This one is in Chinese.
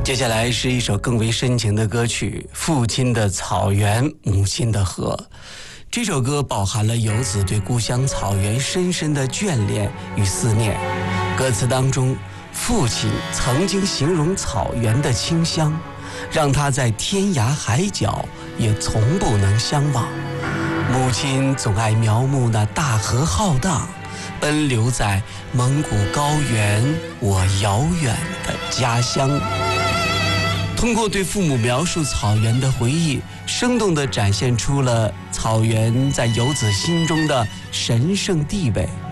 接下来是一首更为深情的歌曲《父亲的草原，母亲的河》。这首歌饱含了游子对故乡草原深深的眷恋与思念。歌词当中，父亲曾经形容草原的清香，让他在天涯海角也从不能相忘。母亲总爱描摹那大河浩荡，奔流在蒙古高原，我遥远的家乡。通过对父母描述草原的回忆，生动地展现出了草原在游子心中的神圣地位